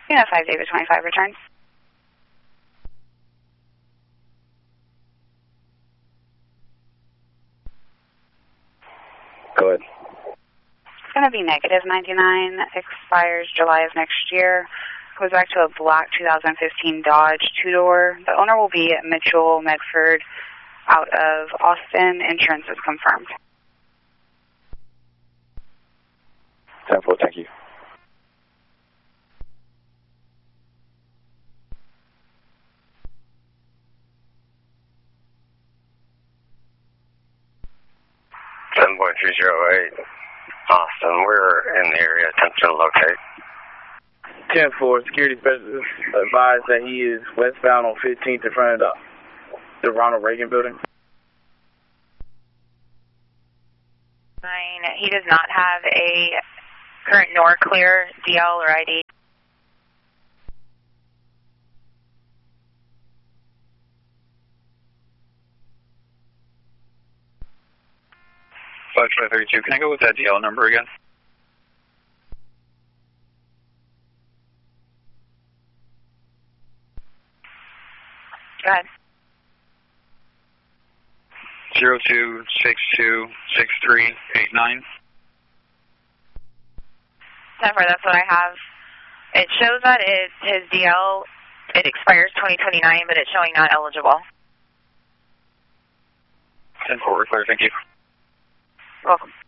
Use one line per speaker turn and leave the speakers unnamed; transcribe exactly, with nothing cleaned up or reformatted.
Yeah, five David twenty-five return.
Go ahead.
It's going to be negative ninety-nine, expires July of next year. Goes back to a black two thousand fifteen Dodge two-door. The owner will be Mitchell Medford out of Austin. Insurance is confirmed.
ten four, thank you.
seven point three zero eight, Austin. We're in the area. Attempt to locate.
ten four, security specialist advised that he is westbound on fifteenth in front of the, the Ronald Reagan building.
Nine, he does not have a current nor clear D L or I D.
five five three two, can I go with that D L number again?
Go ahead.
zero two six two six three eight nine.
Never, that's what I have. It shows that it, his D L, it expires twenty twenty-nine, but it's showing not eligible.
ten four, we're clear, thank you.
Welcome.